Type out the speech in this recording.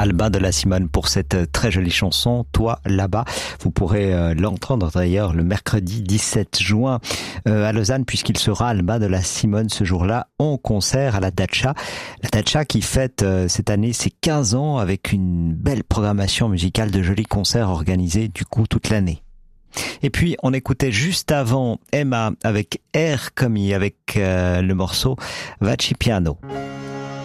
Alba de la Simone pour cette très jolie chanson, Toi là-bas. Vous pourrez l'entendre d'ailleurs le mercredi 17 juin à Lausanne, puisqu'il sera Alba de la Simone ce jour-là en concert à la Dacha. La Dacha qui fête cette année ses 15 ans avec une belle programmation musicale, de jolis concerts organisés du coup toute l'année. Et puis on écoutait juste avant Emma avec Air comme avec le morceau Vaci Piano.